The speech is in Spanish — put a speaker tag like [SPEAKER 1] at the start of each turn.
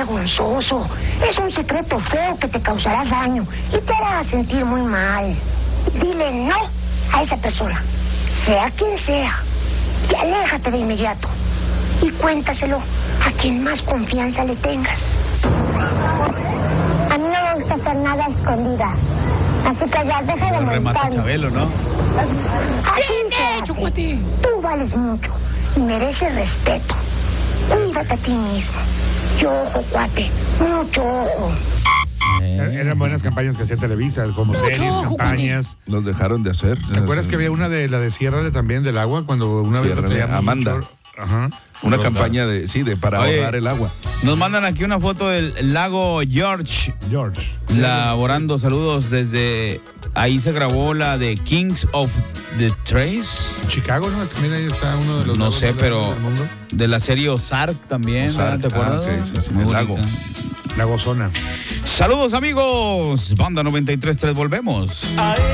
[SPEAKER 1] vergonzoso. Es un secreto feo que te causará daño y te hará sentir muy mal. Dile no a esa persona, sea quien sea, y aléjate de inmediato. Y cuéntaselo a quien más confianza le tengas. A mí no me gusta hacer nada escondida. Así que ya deja de
[SPEAKER 2] remata
[SPEAKER 1] molestarme.
[SPEAKER 2] Chabelo, ¿no?
[SPEAKER 1] Bien hecho, cuate. Tú vales mucho y mereces respeto. Cuídate a ti mismo. Y ojo, cuate, mucho ojo.
[SPEAKER 3] Eran buenas campañas que hacía Televisa, como series, campañas.
[SPEAKER 4] Los dejaron de hacer.
[SPEAKER 3] ¿Te acuerdas que había una de la de Ciérrale también del agua cuando una vez
[SPEAKER 4] Ciérrale, Amanda.
[SPEAKER 3] Ajá.
[SPEAKER 4] Una campaña para ahorrar el agua.
[SPEAKER 2] Nos mandan aquí una foto del lago George. Laborando, saludos desde... Ahí se grabó la de Kings of the Trace.
[SPEAKER 3] Chicago, ¿no? También ahí está uno de los...
[SPEAKER 2] No sé, pero de la serie Ozark también.
[SPEAKER 4] Ozark,
[SPEAKER 2] ¿te acuerdas?
[SPEAKER 4] okay, sí,
[SPEAKER 2] Muy
[SPEAKER 4] el lago.
[SPEAKER 3] Lagozona.
[SPEAKER 2] Saludos, amigos. Banda 93.3, volvemos.